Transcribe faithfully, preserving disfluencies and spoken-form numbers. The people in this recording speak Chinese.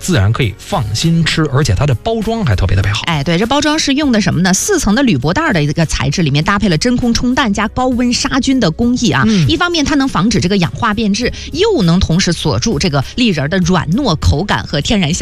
自然可以放心吃，而且它的包装还特别特别好。 哎，对，这包装是用的什么呢？四层的铝箔袋的一个材质，里面搭配了真空冲淡加高温杀菌的工艺啊。嗯、一方面它能防止这个氧化变质，又能同时锁住这个栗仁的软糯口感和天然香。